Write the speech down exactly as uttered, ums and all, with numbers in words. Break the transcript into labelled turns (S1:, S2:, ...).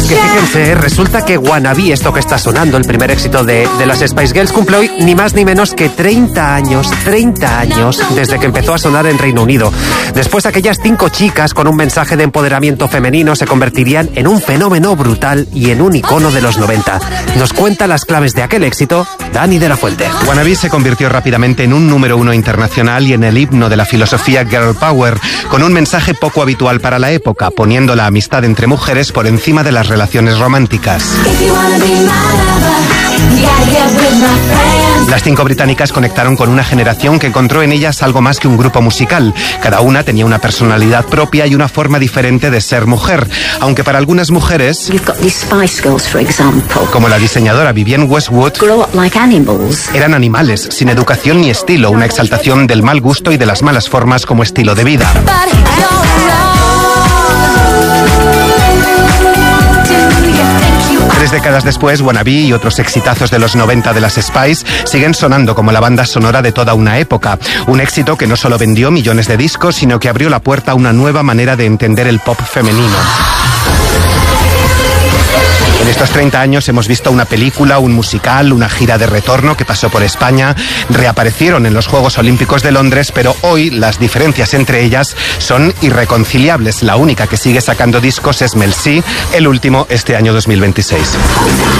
S1: Que fíjense, resulta que Wannabe, esto que está sonando, el primer éxito de, de las Spice Girls, cumple hoy ni más ni menos que treinta años, treinta años desde que empezó a sonar en Reino Unido. Después, aquellas cinco chicas con un mensaje de empoderamiento femenino se convertirían en un fenómeno brutal y en un icono de los noventa. Nos cuenta las claves de aquel éxito Dani de la Fuente.
S2: Wannabe se convirtió rápidamente en un número uno internacional y en el himno de la filosofía Girl Power, con un mensaje poco habitual para la época, poniendo la amistad entre mujeres por encima de las relaciones románticas. Las cinco británicas conectaron con una generación que encontró en ellas algo más que un grupo musical. Cada una tenía una personalidad propia y una forma diferente de ser mujer, aunque para algunas mujeres, como la diseñadora Vivienne Westwood, eran animales, sin educación ni estilo, una exaltación del mal gusto y de las malas formas como estilo de vida. Tres décadas después, Wannabe y otros exitazos de los noventa de las Spice siguen sonando como la banda sonora de toda una época. Un éxito que no solo vendió millones de discos, sino que abrió la puerta a una nueva manera de entender el pop femenino. En estos treinta años hemos visto una película, un musical, una gira de retorno que pasó por España, reaparecieron en los Juegos Olímpicos de Londres, pero hoy las diferencias entre ellas son irreconciliables. La única que sigue sacando discos es Mel C, el último este año dos mil veintiséis.